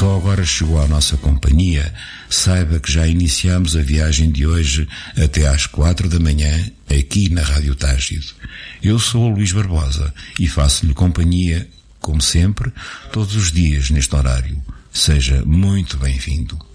só agora chegou à nossa companhia, saiba que já iniciamos a viagem de hoje até às 4 da manhã, aqui na Rádio Tágido. Eu sou o Luís Barbosa e faço-lhe companhia, como sempre, todos os dias neste horário. Seja muito bem-vindo.